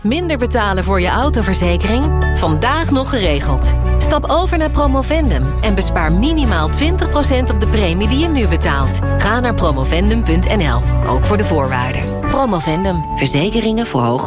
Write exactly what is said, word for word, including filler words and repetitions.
minder betalen voor je autoverzekering? Vandaag nog geregeld. Stap over naar Promovendum en bespaar minimaal twintig procent op de premie die je nu betaalt. Ga naar promovendum punt n l, ook voor de voorwaarden. Promovendum, verzekeringen voor hoger